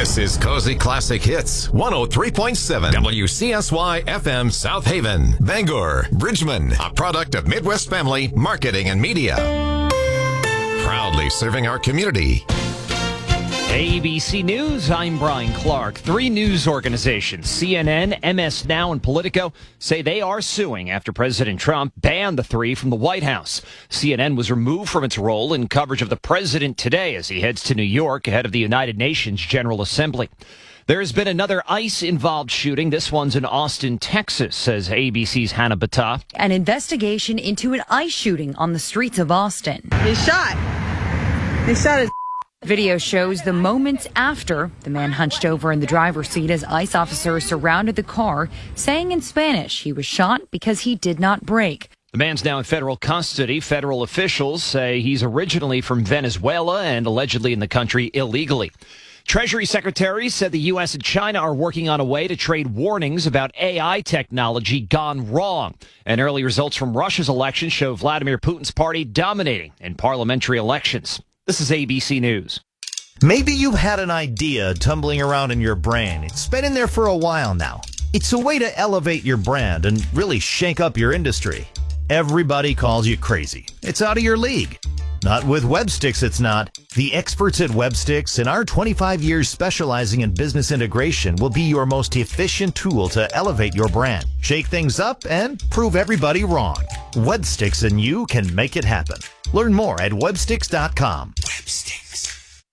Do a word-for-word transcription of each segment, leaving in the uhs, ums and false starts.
This is Cozy Classic Hits, one oh three point seven W C S Y F M South Haven, Bangor, Bridgman, a product of Midwest Family Marketing and Media. Proudly serving our community. A B C News, I'm Brian Clark. Three news organizations, C N N, M S Now, and Politico, say they are suing after President Trump banned the three from the White House. C N N was removed from its role in coverage of the president today as he heads to New York ahead of the United Nations General Assembly. There has been another ICE-involved shooting. This one's in Austin, Texas, says A B C's Hannah Batta. An investigation into an ICE shooting on the streets of Austin. They shot. They shot his... Video shows the moments after the man hunched over in the driver's seat as ICE officers surrounded the car, saying in Spanish he was shot because he did not brake. The man's now in federal custody. Federal officials say he's originally from Venezuela and allegedly in the country illegally. Treasury Secretary said the U S and China are working on a way to trade warnings about A I technology gone wrong. And early results from Russia's election show Vladimir Putin's party dominating in parliamentary elections. This is A B C News. Maybe you've had an idea tumbling around in your brain. It's been in there for a while now. It's a way to elevate your brand and really shake up your industry. Everybody calls you crazy. It's out of your league. Not with Websticks, it's not. The experts at Websticks and our twenty-five years specializing in business integration will be your most efficient tool to elevate your brand, shake things up, and prove everybody wrong. Websticks and you can make it happen. Learn more at websticks dot com. Websticks.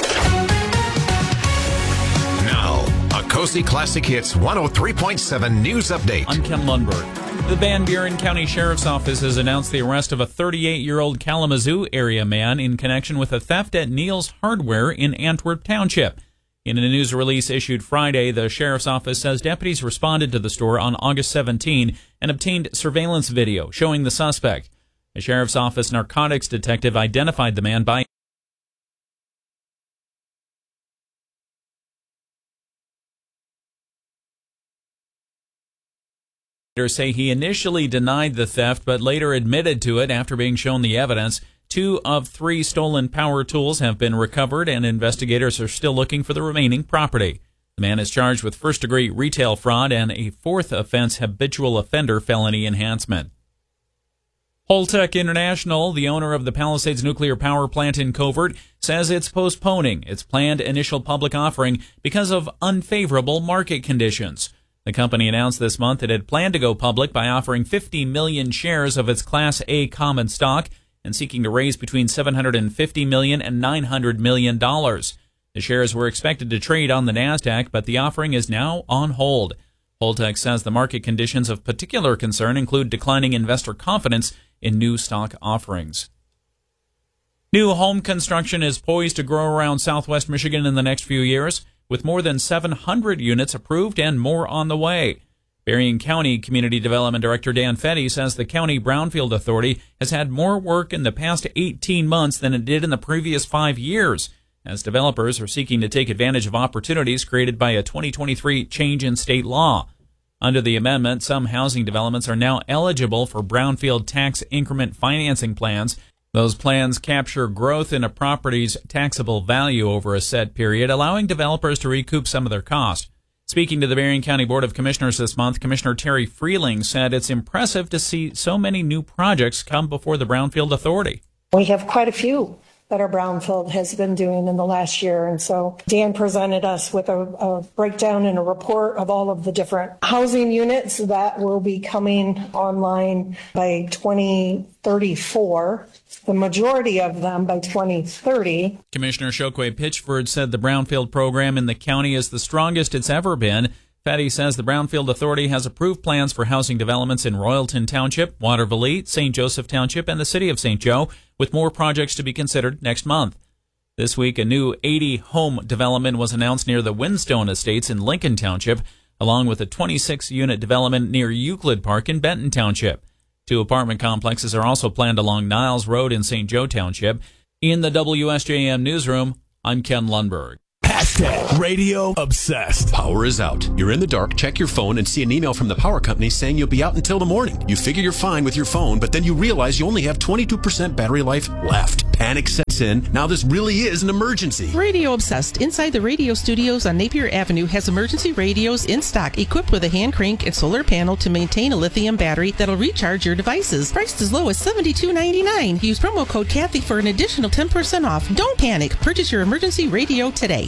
Now, a Cozy Classic Hits one oh three point seven news update. I'm Ken Lundberg. The Van Buren County Sheriff's Office has announced the arrest of a thirty-eight-year-old Kalamazoo area man in connection with a theft at Neal's Hardware in Antwerp Township. In a news release issued Friday, the Sheriff's Office says deputies responded to the store on August seventeenth and obtained surveillance video showing the suspect. The Sheriff's Office narcotics detective identified the man by say he initially denied the theft but later admitted to it after being shown the evidence. Two of three stolen power tools have been recovered and investigators are still looking for the remaining property. The man is charged with first-degree retail fraud and a fourth offense habitual offender felony enhancement. Holtec International, the owner of the Palisades nuclear power plant in Covert, says it's postponing its planned initial public offering because of unfavorable market conditions. The company announced this month it had planned to go public by offering fifty million shares of its Class A common stock and seeking to raise between seven hundred fifty million dollars and nine hundred million dollars. The shares were expected to trade on the NASDAQ, but the offering is now on hold. Holtec says the market conditions of particular concern include declining investor confidence in new stock offerings. New home construction is poised to grow around southwest Michigan in the next few years, with more than seven hundred units approved and more on the way. Berrien County Community Development Director Dan Fetty says the County Brownfield Authority has had more work in the past eighteen months than it did in the previous five years, as developers are seeking to take advantage of opportunities created by a twenty twenty-three change in state law. Under the amendment, some housing developments are now eligible for brownfield tax increment financing plans. Those plans capture growth in a property's taxable value over a set period, allowing developers to recoup some of their cost. Speaking to the Berrien County Board of Commissioners this month, Commissioner Terry Freeling said it's impressive to see so many new projects come before the Brownfield Authority. We have quite a few that our Brownfield has been doing in the last year. And so Dan presented us with a, a breakdown and a report of all of the different housing units that will be coming online by twenty thirty-four. The majority of them by twenty thirty. Commissioner Chokwe Pitchford said the Brownfield program in the county is the strongest it's ever been. Fatty says the Brownfield Authority has approved plans for housing developments in Royalton Township, Waterville, Saint Joseph Township, and the city of Saint Joe, with more projects to be considered next month. This week, a new eighty-home development was announced near the Windstone Estates in Lincoln Township, along with a twenty-six unit development near Euclid Park in Benton Township. Two apartment complexes are also planned along Niles Road in Saint Joe Township. In the W S J M newsroom, I'm Ken Lundberg. Pass Hashtag radio obsessed. Power is out. You're in the dark, check your phone, and see an email from the power company saying you'll be out until the morning. You figure you're fine with your phone, but then you realize you only have twenty-two percent battery life left. Panic sets in. Now this really is an emergency. Radio Obsessed inside the radio studios on Napier Avenue has emergency radios in stock equipped with a hand crank and solar panel to maintain a lithium battery that'll recharge your devices. Priced as low as seventy-two ninety-nine. Use promo code Kathy for an additional ten percent off. Don't panic. Purchase your emergency radio today.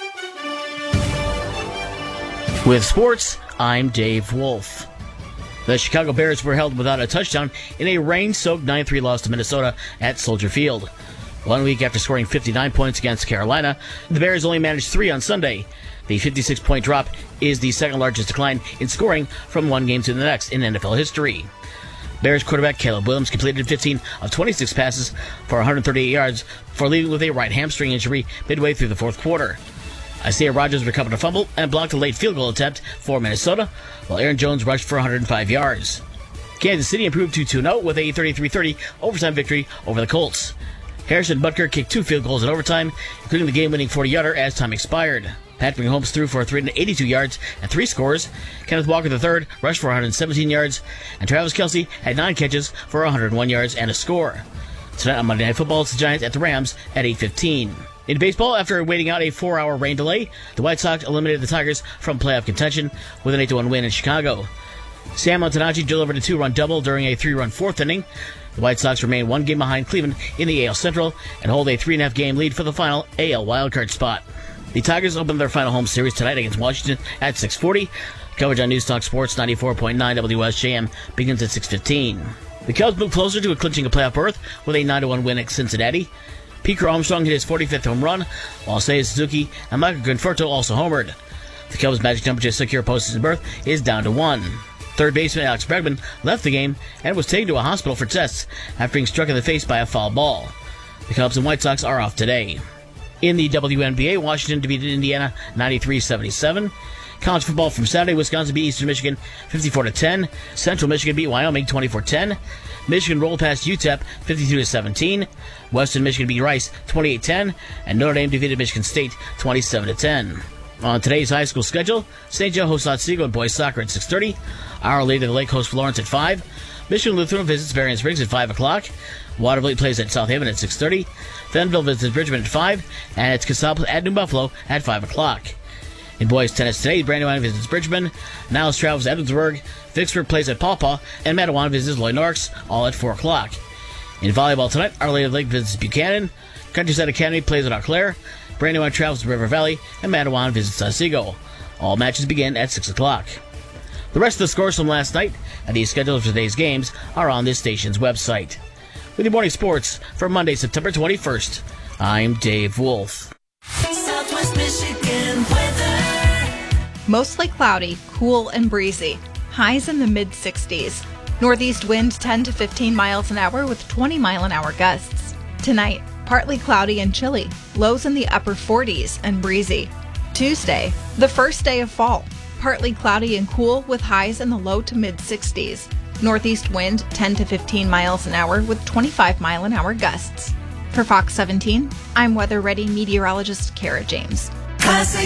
With sports, I'm Dave Wolf. The Chicago Bears were held without a touchdown in a rain-soaked nine three loss to Minnesota at Soldier Field. One week after scoring fifty-nine points against Carolina, the Bears only managed three on Sunday. The fifty-six point drop is the second largest decline in scoring from one game to the next in N F L history. Bears quarterback Caleb Williams completed fifteen of twenty-six passes for one hundred thirty-eight yards before leaving with a right hamstring injury midway through the fourth quarter. Isaiah Rodgers recovered a fumble and blocked a late field goal attempt for Minnesota, while Aaron Jones rushed for one hundred five yards. Kansas City improved to two oh with a thirty-three thirty overtime victory over the Colts. Harrison Butker kicked two field goals in overtime, including the game-winning forty-yarder as time expired. Patrick Mahomes threw for three hundred eighty-two yards and three scores. Kenneth Walker the third rushed for one hundred seventeen yards, and Travis Kelce had nine catches for one hundred one yards and a score. Tonight on Monday Night Football, it's the Giants at the Rams at eight fifteen. In baseball, after waiting out a four-hour rain delay, the White Sox eliminated the Tigers from playoff contention with an eight to one win in Chicago. Sam Antonacci delivered a two-run double during a three-run fourth inning. The White Sox remain one game behind Cleveland in the A L Central and hold a three and a half game lead for the final A L wildcard spot. The Tigers open their final home series tonight against Washington at six forty. Coverage on News Talk Sports ninety-four point nine W S J M begins at six fifteen. The Cubs move closer to clinching a playoff berth with a nine to one win at Cincinnati. Peter Armstrong hit his forty-fifth home run, while Seiya Suzuki and Michael Conforto also homered. The Cubs' magic number to secure postseason berth is down to one. Third baseman Alex Bregman left the game and was taken to a hospital for tests after being struck in the face by a foul ball. The Cubs and White Sox are off today. In the W N B A, Washington defeated Indiana ninety-three seventy-seven. College football from Saturday, Wisconsin beat Eastern Michigan fifty-four to ten. Central Michigan beat Wyoming twenty-four ten. Michigan rolled past U T E P fifty-two to seventeen. Western Michigan beat Rice twenty-eight ten. And Notre Dame defeated Michigan State twenty-seven to ten. On today's high school schedule, Saint Joe hosts Otsego and boys soccer at six thirty. Our Lady of the Lake hosts Florence at five. Michigan Lutheran visits Varian Springs at five o'clock. Waterville plays at South Haven at six thirty. Fenville visits Bridgman at five. And it's Casal at New Buffalo at five o'clock. In boys tennis today, Brandywine visits Bridgman. Niles travels to Edwardsburg. Vicksburg plays at Paw Paw. And Matawan visits Lloyd Norris, all at four o'clock. In volleyball tonight, Our Lady of the Lake visits Buchanan. Countryside Academy plays at Eau Claire. Brandywine travels to River Valley. And Matawan visits Otsego. All matches begin at six o'clock. The rest of the scores from last night and the schedule for today's games are on this station's website. With your morning sports for Monday, September twenty-first, I'm Dave Wolf. Southwest Michigan weather. Mostly cloudy, cool and breezy. Highs in the mid sixties. Northeast wind ten to fifteen miles an hour with twenty mile an hour gusts. Tonight, partly cloudy and chilly. Lows in the upper forties and breezy. Tuesday, the first day of fall. Partly cloudy and cool with highs in the low to mid sixties. Northeast wind ten to fifteen miles an hour with twenty-five mile an hour gusts. For Fox seventeen, I'm weather ready meteorologist Kara James. Classic.